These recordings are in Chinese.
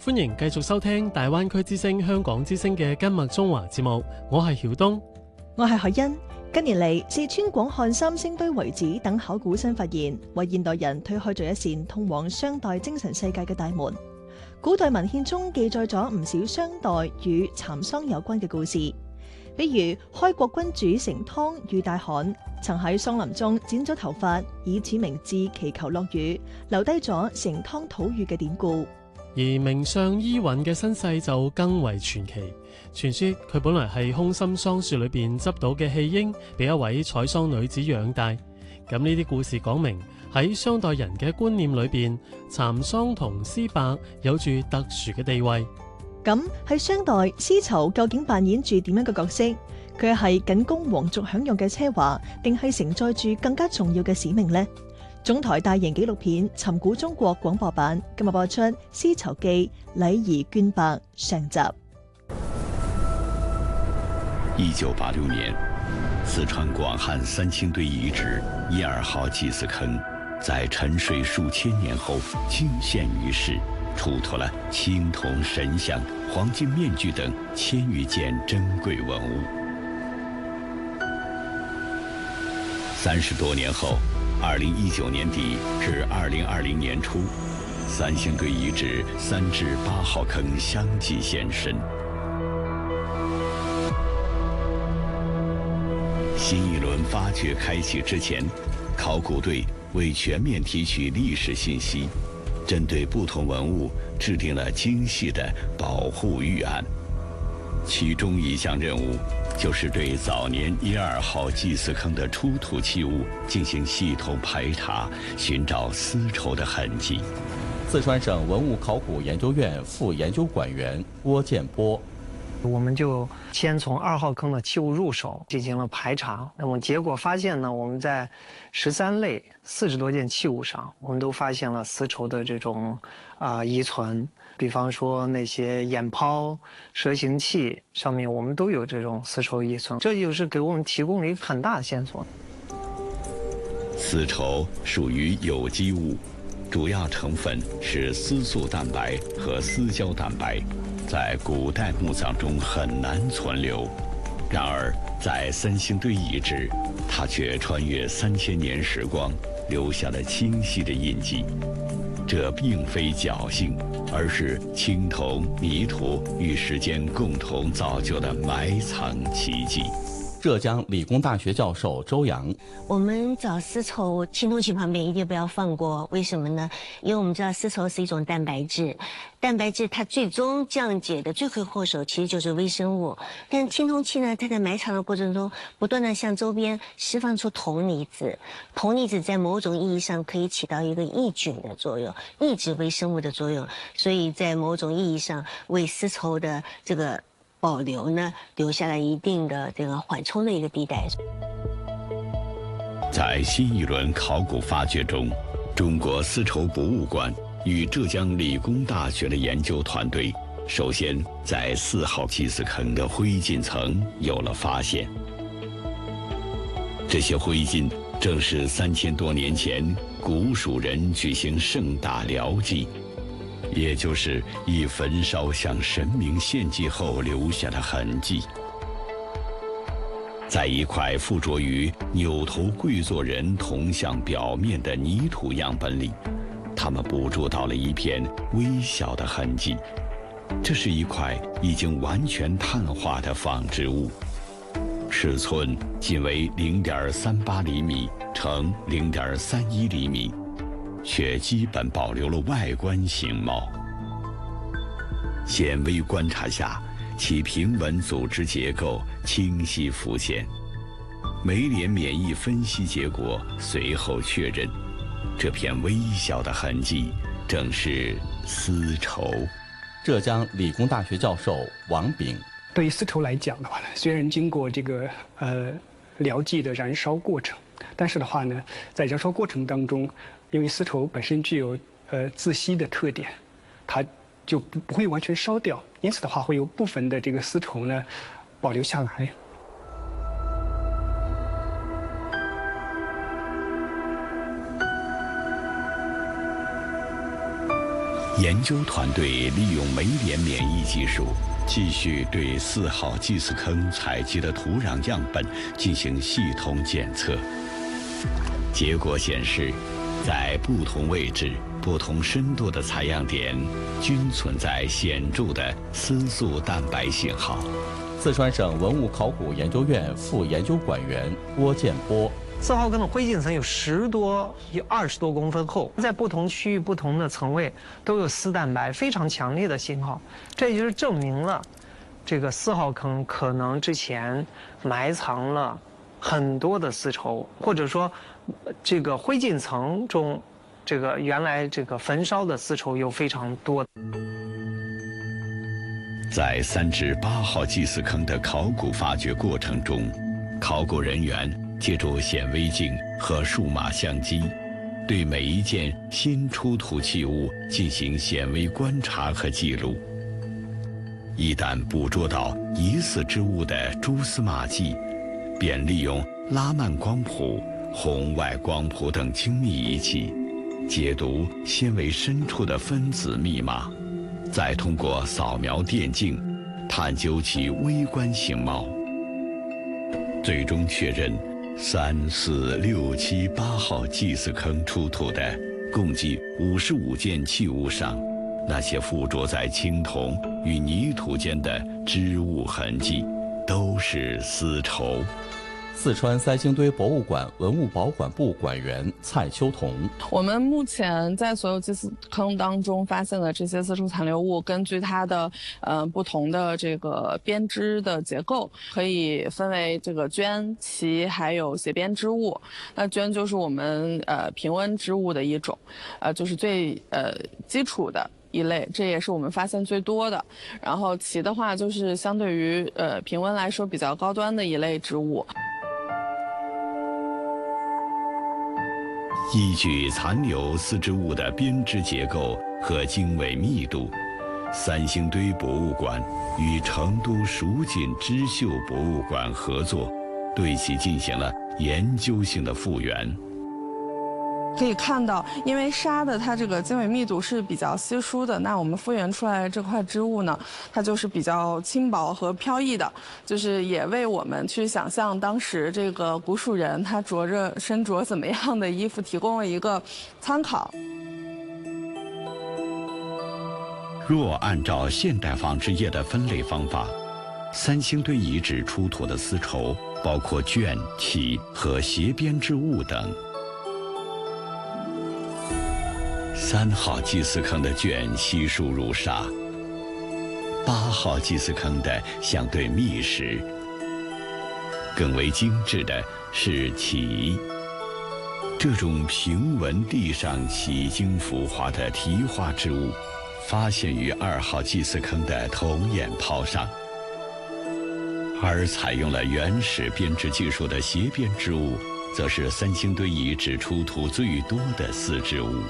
歡迎繼續收聽大灣區之聲香港之聲嘅今日中華節目，我係曉東， 我係海欣。近年嚟，四川廣漢三星堆遺址等考古新發現，為現代人推開咗一扇通往商代精神世界嘅大門。古代文獻中記載咗唔少商代與蠶桑有關嘅故事，比如開國君主成湯遇大旱，曾喺桑林中剪咗頭髮，以此明志祈求落雨，留低咗成湯吐雨嘅典故。 而名相伊尹嘅身世就更為傳奇。傳說佢本來係空心桑樹裏邊執到嘅棄嬰，俾一位採桑女子養大。咁呢啲故事講明喺商代人嘅觀念裏邊，蠶桑同絲帛有住特殊嘅地位。 咁喺商代，絲綢究竟扮演住點樣嘅角色？佢係僅供皇族享用嘅奢華，定係承載住更加重要嘅使命呢？中台大型紀錄片《尋古中國》廣播版今日播出《絲綢記》禮儀絹帛上集。 1986年，四川廣漢三星堆遺址1-2號祭祀坑，在沉睡數千年後驚現於世，出土了青銅神像、黃金面具等1000餘件珍貴文物。30多年後，2019年底至2020年初，三星堆遺址3至8號坑相繼現身。新一輪發掘開啟之前，考古隊為全面提取歷史信息，針對不同文物制定了精細的保護預案。其中一項任務就是對早年1-2號祭祀坑的出土器物進行系統排查，尋找絲綢的痕跡。 四川省文物考古研究院副研究管員郭建波， 我们就先从2號坑的器物入手进行了排查，那么结果发现呢，我们在13类40多件器物上，我们都发现了丝绸的这种遗存。比方说那些眼泡、蛇形器上面，我们都有这种丝绸遗存，这就是给我们提供了一个很大的线索。 丝绸属于有机物，主要成分是丝素蛋白和丝胶蛋白，在古代墓葬中很难存留。然而，在三星堆遗址，它却穿越3000年时光，留下了清晰的印记。这并非侥幸，而是青铜、泥土与时间共同造就的埋藏奇迹。 浙江理工大学教授周洋， 我们找丝绸，青铜器旁边一定不要放过，为什么呢？因为我们知道丝绸是一种蛋白质，蛋白质它最终降解的罪魁祸首其实就是微生物。但青铜器呢，它在埋藏的过程中，不断的向周边释放出铜离子，铜离子在某种意义上可以起到一个抑菌的作用，抑制微生物的作用，所以在某种意义上为丝绸的这个保留呢，留下了一定的这个缓冲的一个地带。 在新一轮考古发掘中，中国丝绸博物馆与浙江理工大学的研究团队，首先在4号祭祀坑的灰烬层有了发现。这些灰烬正是3000多年前古蜀人举行盛大疗祭，也就是以焚烧向神明献祭后留下的痕迹。在一块附着于扭头跪坐人铜像表面的泥土样本里，他们捕捉到了一片微小的痕迹。这是一块已经完全碳化的纺织物，尺寸仅为0.38厘米乘0.31厘米，却基本保留了外观形貌。显微观察下，其平稳组织结构清晰浮现。酶联免疫分析结果随后确认，这片微小的痕迹正是丝绸。 浙江理工大学教授王炳， 对于丝绸来讲的话呢，虽然经过这个疗剂的燃烧过程，但是的话呢，在燃烧过程当中，因为丝绸本身具有自吸的特点，它就不会完全烧掉，因此的话会有部分的这个丝绸呢保留下来。 研究团队利用酶联免疫技术，继续对4号祭祀坑采集的土壤样本进行系统检测。结果显示，在不同位置、不同深度的采样点，均存在显著的丝素蛋白信号。 四川省文物考古研究院副研究馆员郭建波。 4号坑的灰烬层有10多、20多公分厚，在不同区域、不同的层位都有丝蛋白非常强烈的信号，这也就是证明了这个4号坑可能之前埋藏了很多的丝绸，或者说这个灰烬层中这个原来这个焚烧的丝绸有非常多。 在3至8号祭祀坑的考古发掘过程中，考古人员借助显微镜和数码相机，对每一件新出土器物进行显微观察和记录。一旦捕捉到疑似之物的蛛丝马迹，便利用拉曼光谱、红外光谱等精密仪器，解读纤维深处的分子密码，再通过扫描电镜，探究其微观形貌，最终确认3、4、6、7、8号祭祀坑出土的共计55件器物上，那些附着在青铜与泥土间的织物痕迹，都是丝绸。 四川三星堆博物馆文物保管部馆员蔡秋彤： 我们目前在所有祭祀坑当中发现的这些丝绸残留物，根据它的不同的这个编织的结构，可以分为这个绢、旗还有斜编织物。那绢就是我们平温织物的一种，就是最基础的一类，这也是我们发现最多的。然后旗的话，就是相对于平温来说比较高端的一类织物。 依据残留丝织物的编织结构和经纬密度，三星堆博物馆与成都蜀锦织绣博物馆合作，对其进行了研究性的复原。 可以看到，因为纱的它这个经纬密度是比较稀疏的，那我们复原出来的这块织物呢，它就是比较轻薄和飘逸的，就是也为我们去想象当时这个古蜀人他身着怎么样的衣服提供了一个参考。 若按照现代纺织业的分类方法，三星堆遗址出土的丝绸包括绢、旗和斜编织物等。3号祭祀坑的绢稀疏如纱，8号祭祀坑的相对密实。更为精致的是旗，这种平纹地上奇经浮华的题画之物，发现于2号祭祀坑的铜眼泡上。而采用了原始编织技术的斜编织物，则是三星堆遗址出土最多的丝织物。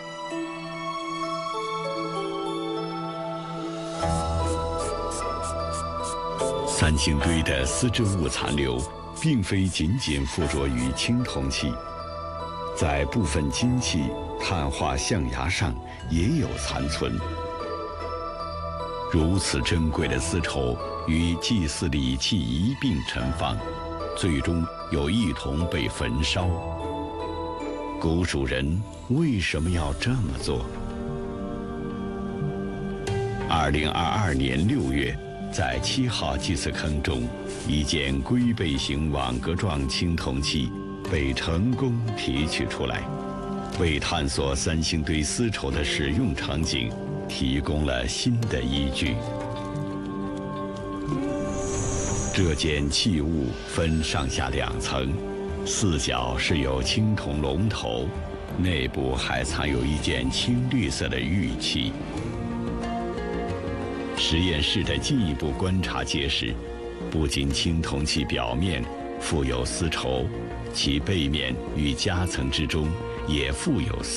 三星堆的丝织物残留，并非仅仅附着于青铜器，在部分金器、碳化象牙上也有残存。如此珍贵的丝绸与祭祀礼器一并盛放，最终又一同被焚烧。古蜀人为什么要这么做？2022年6月。在7号祭祀坑中，一件龟背形网格状青铜器被成功提取出来，为探索三星堆丝绸的使用场景提供了新的依据。这件器物分上下2层，四角是有青铜龙头，内部还藏有一件青绿色的玉器。实验室的进一步观察揭示，不仅青铜器表面附有丝绸，其背面与夹层之中也附有丝